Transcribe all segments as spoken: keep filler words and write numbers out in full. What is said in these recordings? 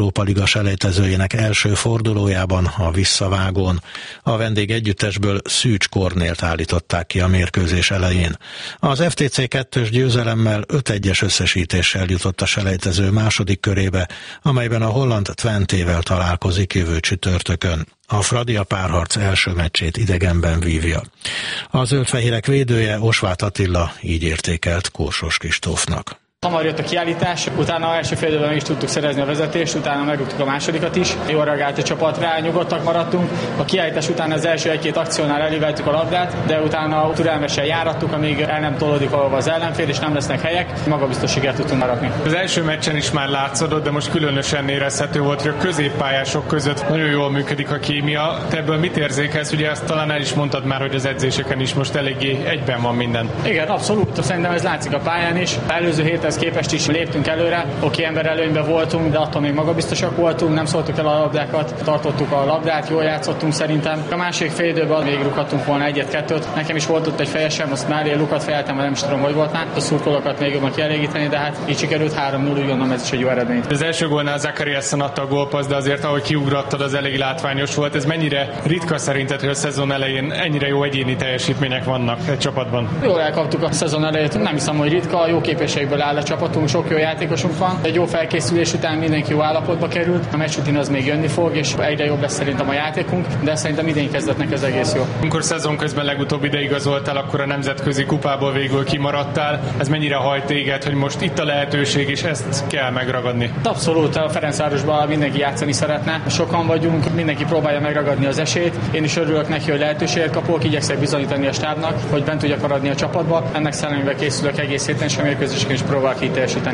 Európa Liga selejtezőjének első fordulójában a visszavágón. A vendég együttesből Szűcs Kornélt állították ki a mérkőzés elején. Az ef té cé kettős győzelemmel öt egyes összesítéssel jutott a selejtező második körébe, amelyben a holland Twentével találkozik jövő csütörtökön. A Fradi a párharc első meccsét idegenben vívja. A zöldfehérek védője Osváth Attila így értékelt Kórsos Kristófnak. Hamar jött a kiállítás, utána első fél időben is tudtuk szerezni a vezetést, utána megrúgtuk a másodikat is. Jól reagált a csapat rá, nyugodtak maradtunk. A kiállítás után az első egy-két akciónál eléveltük a labdát, de utána türelmesen járattuk, amíg el nem tolódik valahova az ellenfél, és nem lesznek helyek, magabiztos sikert tudtunk maradni. Az első meccsen is már látszódott, de most különösen érezhető volt, hogy a középpályások között nagyon jól működik a kémia. Te ebből mit érzékelsz? Ugye azt talán el is mondtad már, hogy az edzéseken is most eléggé egyben van minden. Igen, abszolút. Szerintem ez látszik a pályán is. Előző héten képest is léptünk előre, oké, ember előnyben voltunk, de attól még magabiztosak voltunk, nem szóltuk el a labdákat, tartottuk a labdát, jól játszottunk szerintem. A másik fél időben még rúghattunk volna egyet-kettőt. Nekem is volt ott egy fejesem, azt mellé lukat fejeltem, mert nem is tudom, hogy volt már. A szurkolókat még jobban kielégíteni, de hát így sikerült három null, úgy gondolom, ez is egy jó eredmény. Az első gólnál Zakariasen adta a gólpaszt, de azért ahogy kiugrattad, az elég látványos volt. Ez mennyire ritka szerinted, hogy a szezon elején ennyire jó egyéni teljesítmények vannak egy csapatban? Jól elkaptuk a szezon elejét, nem hiszem, hogy ritka, jó képességből áll a csapatunk, sok jó játékosunk van. Egy jó felkészülés után mindenki jó állapotba került. A meccs után az még jönni fog, és egyre jobb lesz szerintem a játékunk, de szerintem idén kezdetnek ez egész jó. Amikor szezon közben legutóbb ide igazoltál, akkor a nemzetközi kupából végül kimaradtál. Ez mennyire hajt téged, hogy most itt a lehetőség, és ezt kell megragadni? Abszolút, a Ferencvárosban mindenki játszani szeretne. Sokan vagyunk, mindenki próbálja megragadni az esélyt. Én is örülök neki, hogy lehetőséget kapok, igyekszek bizonyítani a stábnak, hogy bent tudjak maradni a csapatba. Ennek szellemében készülök egész héten, és a mérkőzéseken is próbálok teljesíteni.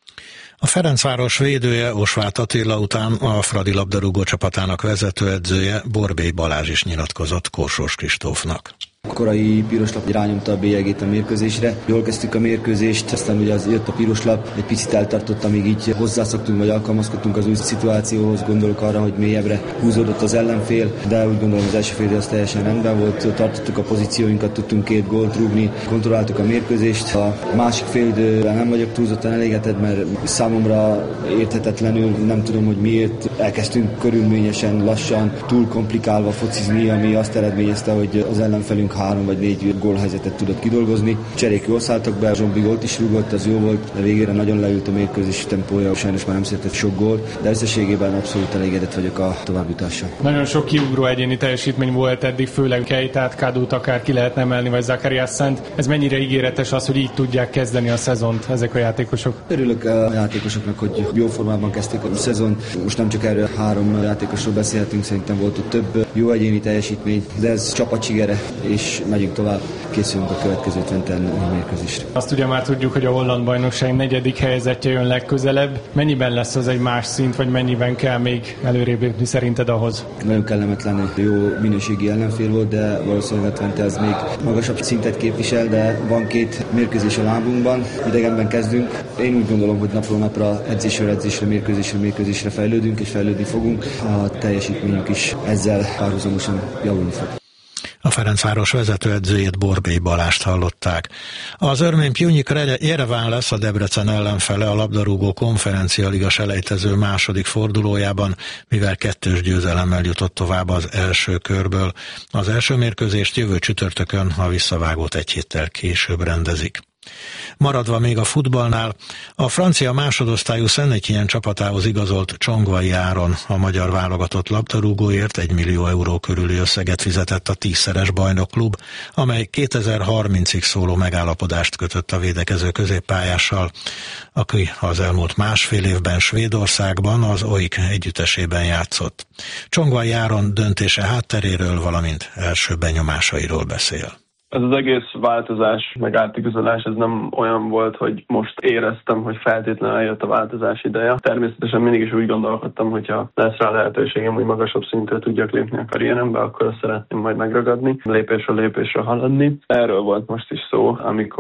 A Ferencváros védője Osváth Attila után a Fradi labdarúgó csapatának vezetőedzője Borbély Balázs is nyilatkozott Kórsos Kristófnak. Korai piroslap irányomta a bélyegét a mérkőzésre. Jól kezdtük a mérkőzést, aztán ugye az jött a piroslap, egy picit eltartott, amíg így hozzászoktunk, vagy alkalmazkodtunk az új szituációhoz. Gondolok arra, hogy mélyebbre húzódott az ellenfél, de úgy gondolom az első fél idő az teljesen rendben volt. Tartottuk a pozícióinkat, tudtunk két gólt rúgni, kontrolláltuk a mérkőzést. A másik fél időben nem vagyok túlzottan elégedett, mert számomra érthetetlenül nem tudom, hogy miért elkezdtünk körülményesen, lassan, túl komplikálva focizni, ami azt eredményezte, hogy az ellenfelünk három vagy négy gólhelyzetet tudott kidolgozni. Cserék jól szálltak be, Zsombi gólt is rúgott, az jó volt, de végére nagyon leült a mérkőzés tempója, sajnos már nem született sok gól, de összességében abszolút elégedett vagyok a továbbjutással. Nagyon sok kiugró egyéni teljesítmény volt eddig, főleg Keitát, Kadút akár ki lehetne emelni, vagy Zakariasent. Ez mennyire ígéretes az, hogy így tudják kezdeni a szezont ezek a játékosok? Örülök a játékosoknak, hogy jó formában kezdték a szezon. Most nem csak erről három játékosról beszélhetünk, szerintem volt ott több jó egyéni teljesítmény, de ez csapatsigere, és megyünk tovább, készülünk a következő Twente mérkőzésre. Azt ugye már tudjuk, hogy a holland bajnokság negyedik helyezettje jön legközelebb. Mennyiben lesz az egy más szint, vagy mennyiben kell még előrébb lépni szerinted ahhoz? Nagyon kellemetlen, jó minőségi ellenfél volt, de valószínűleg a Twente az még magasabb szintet képvisel, de van két mérkőzés a lábunkban, idegenben kezdünk. Én úgy gondolom, hogy napról napra edzésről edzésre, mérkőzésre mérkőzésre fejlődünk, és fejlődni fogunk. A teljesítményünk is ezzel párhuzamosan javulni fog. A Ferencváros vezetőedzőjét Borbély Balást hallották. Az örmény Pjunyik Jereván lesz a Debrecen ellenfele a labdarúgó konferencia liga selejtező második fordulójában, mivel kettős győzelemmel jutott tovább az első körből. Az első mérkőzést jövő csütörtökön, a visszavágót egy héttel később rendezik. Maradva még a futballnál, a francia másodosztályú Szentetienne csapatához igazolt Csongvai Áron, a magyar válogatott labdarúgóért egy millió euró körüli összeget fizetett a tízszeres bajnokklub, amely kétezer-harmincig szóló megállapodást kötött a védekező középpályással, aki az elmúlt másfél évben Svédországban az o i ká együttesében játszott. Csongvai Áron döntése hátteréről, valamint első benyomásairól beszél. Ez az egész változás, meg átigazolás, ez nem olyan volt, hogy most éreztem, hogy feltétlenül eljött a változás ideje. Természetesen mindig is úgy gondolkodtam, hogyha lesz rá lehetőségem, hogy magasabb szintre tudjak lépni a karrierembe, akkor azt szeretném majd megragadni, lépésről lépésre haladni. Erről volt most is szó, amikor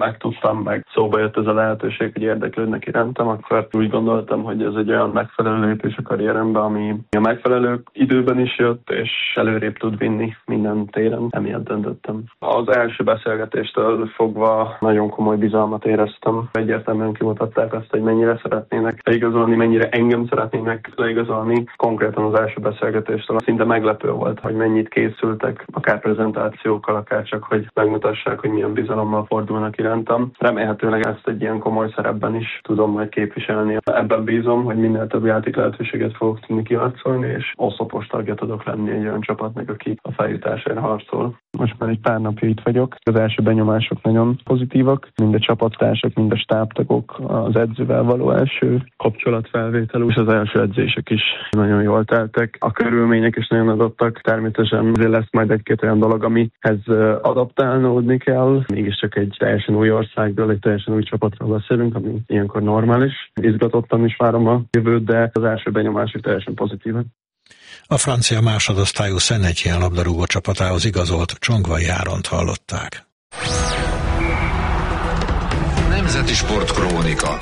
megtudtam, meg szóba jött ez a lehetőség, hogy érdeklődnek irántam, akkor úgy gondoltam, hogy ez egy olyan megfelelő lépés a karrieremben, ami a megfelelő időben is jött, és előrébb tud vinni minden téren. Emiatt döntöttem. Az első beszélgetéstől fogva nagyon komoly bizalmat éreztem. Egyértelműen kimutatták azt, hogy mennyire szeretnének leigazolni, mennyire engem szeretnének leigazolni. Konkrétan az első beszélgetéstől szinte meglepő volt, hogy mennyit készültek, akár prezentációkkal, akár csak, hogy megmutassák, hogy milyen bizalommal fordulnak irántam. Remélhetőleg ezt egy ilyen komoly szerepben is tudom majd képviselni. Ebben bízom, hogy minél több játék lehetőséget fogok tudni kiharcolni, és oszlopos tagja tudok lenni egy olyan csapatnak, aki a feljutásért harcol. Most már egy pár napja itt vagyok. Az első benyomások nagyon pozitívak. Mind a csapattársak, mind a stábtagok, az edzővel való első kapcsolatfelvétel, és az első edzések is nagyon jól teltek. A körülmények is nagyon adottak. Természetesen lesz majd egy-két olyan dolog, amihez adaptálódni kell. Mégiscsak egy teljesen új országról, egy teljesen új csapatról beszélünk, ami ilyenkor normális. Izgatottan is várom a jövőt, de az első benyomások teljesen pozitívak. A francia másodosztályú Saint-Étienne labdarúgó csapatához igazolt Csongvai Áront hallották. Nemzeti Sport Krónika.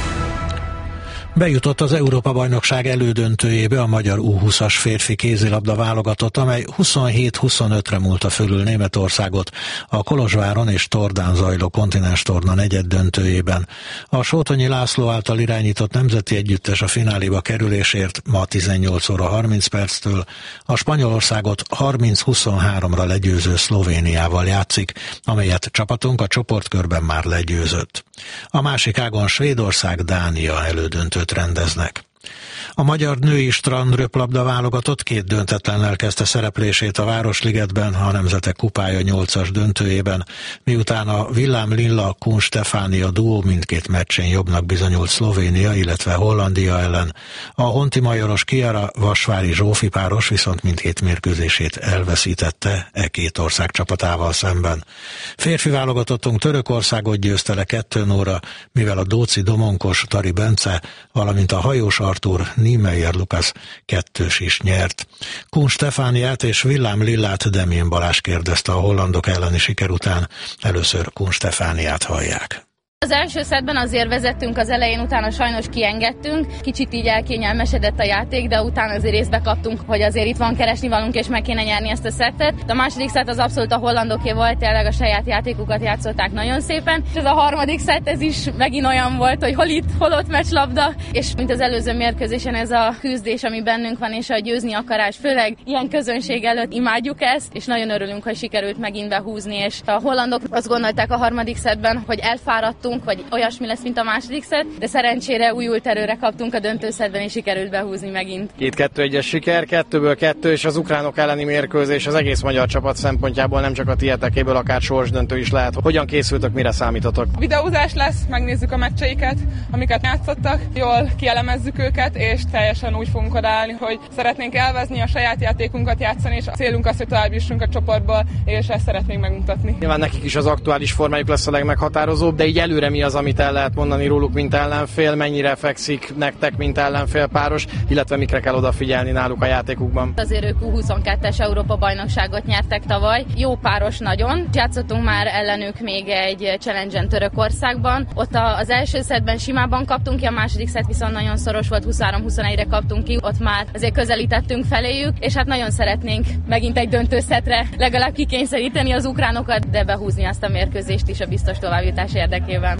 Bejutott az Európa-bajnokság elődöntőjébe a magyar U húszas férfi kézilabda válogatott, amely huszonhét huszonötre múlta fölül Németországot a Kolozsváron és Tordán zajló kontinenstorna negyed döntőjében. A Sótonyi László által irányított nemzeti együttes a fináléba kerülésért ma tizennyolc óra harminc perctől a Spanyolországot harminc huszonháromra legyőző Szlovéniával játszik, amelyet csapatunk a csoportkörben már legyőzött. A másik ágon Svédország, Dánia elődöntőt rendeznek. A magyar női strandröplabda válogatott két döntetlennel kezdte szereplését a Városligetben, a Nemzetek Kupája nyolcas döntőjében, miután a Villám Lilla Kun Stefánia duó mindkét meccsén jobbnak bizonyult Szlovénia, illetve Hollandia ellen. A hontimajoros Kiara Vasvári Zsófi páros viszont mindkét mérkőzését elveszítette e két ország csapatával szemben. Férfi válogatottunk Törökországot győzte le kettő nulla, mivel a Dóci Domonkos Tari Bence, valamint a Hajós Artúr Niemeyer Lukasz kettős is nyert. Kun Stefániát és Villám Lillát Demjén Balázs kérdezte a hollandok elleni siker után. Először Kun Stefániát hallják. Az első szettben azért vezettünk az elején, utána sajnos kiengedtünk. Kicsit így elkényelmesedett a játék, de utána azért észbe kaptunk, hogy azért itt van keresnivalónk, és meg kéne nyerni ezt a szettet. De a második szett az abszolút a hollandoké volt, tényleg a saját játékukat játszották nagyon szépen. És ez a harmadik szett, ez is megint olyan volt, hogy hol itt, hol ott meccslabda. És mint az előző mérkőzésen ez a küzdés, ami bennünk van, és a győzni akarás, főleg ilyen közönség előtt imádjuk ezt, és nagyon örülünk, hogy sikerült megint behúzni. És a hollandok azt gondolták a harmadik szettben, hogy elfáradtunk, vagy olyasmi lesz, mint a második szett, de szerencsére újult erőre kaptunk a döntőszettben, és sikerült behúzni megint. Két kettő egyes siker, kettőből kettő, és az ukránok elleni mérkőzés az egész magyar csapat szempontjából, nem csak a tietekéből, akár sorsdöntő is lehet. Hogyan készültök, mire számítotok? Videózás lesz, megnézzük a meccseiket, amiket játszottak, jól kielemezzük őket, és teljesen úgy fogunk odaállni, hogy szeretnénk elvezni, a saját játékunkat játszani, és a célunk az, hogy tovább jussunk a csoportból, és ezt szeretnénk megmutatni. Nyilván nekik is az aktuális formájuk lesz a legmeghatározóbb, de így előre mi az, amit el lehet mondani róluk, mint ellenfél, mennyire fekszik nektek, mint ellenfélpáros, illetve mikre kell odafigyelni náluk a játékukban? Azért ők U huszonkettes Európa-bajnokságot nyertek tavaly, jó páros nagyon. Játszottunk már ellenük még egy challenge-en Törökországban. Ott az első szettben simában kaptunk ki, a második szett viszont nagyon szoros volt, huszonhárom huszonegyre kaptunk ki, ott már azért közelítettünk feléjük, és hát nagyon szeretnénk megint egy döntőszettre legalább kikényszeríteni az ukránokat, de behúzni azt a mérkőzést is a biztos továbbjutás érdekében.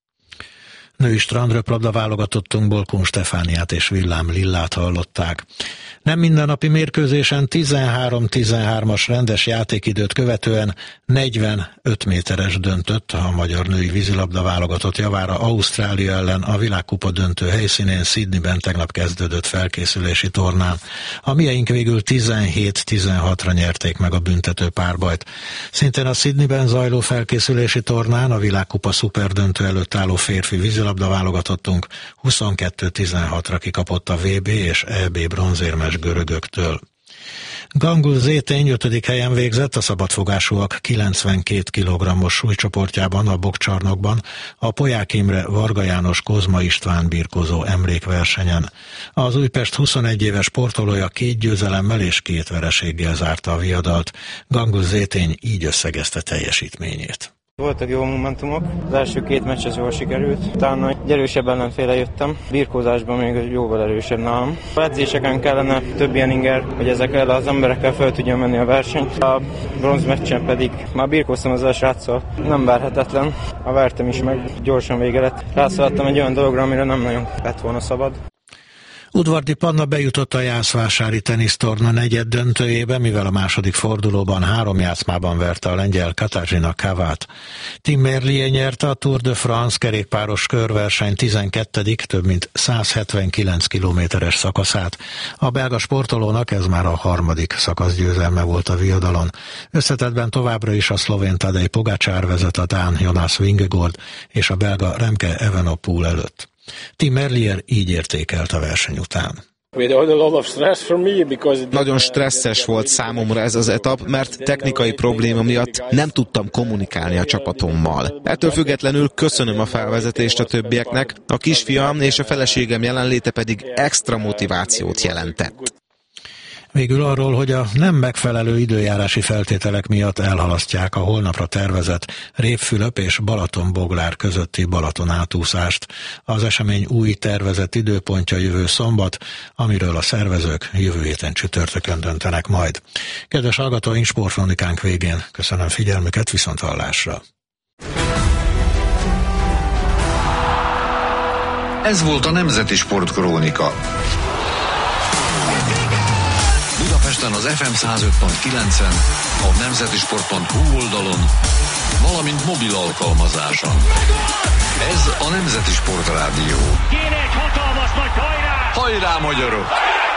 Női strandröplabda válogatottunkból Kun Stefániát és Villám Lillát hallották. Nem mindennapi mérkőzésen tizenhárom tizenhármas rendes játékidőt követően negyvenöt méteres döntött a magyar női vízilabda válogatott javára Ausztrália ellen a világkupa döntő helyszínén Sydneyben tegnap kezdődött felkészülési tornán. A mieink végül tizenhét tizenhatra nyerték meg a büntető párbajt. Szintén a Sydneyben zajló felkészülési tornán a világkupa szuperdöntő előtt álló férfi vízilabda válogatottunk huszonkettő tizenhatra kikapott a vé bé és é bé bronzérmes görögöktől. Gangul Zétény ötödik helyen végzett a szabadfogásúak kilencvenkét kilogrammos súlycsoportjában a bokcsarnokban a Polyák Imre Varga János Kozma István birkózó emlékversenyen. Az Újpest huszonegy éves sportolója két győzelemmel és két vereséggel zárta a viadalt. Gangul Zétény így összegezte teljesítményét. Voltak jó momentumok, az első két meccs az jól sikerült, utána egy erősebb ellenféle jöttem, birkózásban még jóval erősebb nálam. A edzéseken kellene több ilyen inger, hogy ezekkel az emberekkel fel tudjon menni a versenyt. A bronz meccsen pedig már birkóztam az első sráccal, nem verhetetlen, a vertem is meg, gyorsan vége lett. Rászaladtam egy olyan dologra, amire nem nagyon lett volna szabad. Udvardi Panna bejutott a jászvásári tenisztorna negyed döntőjébe, mivel a második fordulóban három játszmában verte a lengyel Katarzyna Kavát. Tim Merlier nyerte a Tour de France kerékpáros körverseny tizenkettedik több mint száz hetvenkilenc kilométeres szakaszát. A belga sportolónak ez már a harmadik szakaszgyőzelme volt a viadalon. Összetettben továbbra is a szlovén Tadej Pogačar vezet a dán Jonas Vingegaard és a belga Remke Evenepoel előtt. Tim Merlier így értékelt a verseny után. Nagyon stresszes volt számomra ez az etap, mert technikai probléma miatt nem tudtam kommunikálni a csapatommal. Ettől függetlenül köszönöm a felvezetést a többieknek, a kisfiam és a feleségem jelenléte pedig extra motivációt jelentett. Végül arról, hogy a nem megfelelő időjárási feltételek miatt elhalasztják a holnapra tervezett Révfülöp és Balatonboglár közötti Balaton átúszást. Az esemény új tervezett időpontja jövő szombat, amiről a szervezők jövő héten csütörtökön döntenek majd. Kedves hallgatóink, sportkronikánk végén köszönöm figyelmüket, viszonthallásra. Ez volt a Nemzeti Sportkrónika. Budapesten az ef em száz öt pont kilencen, a nemzetisport pont hu oldalon, valamint mobil alkalmazáson. Ez a Nemzeti Sport Rádió. Kéne egy hatalmas nagy hajrá! Hajrá, magyarok!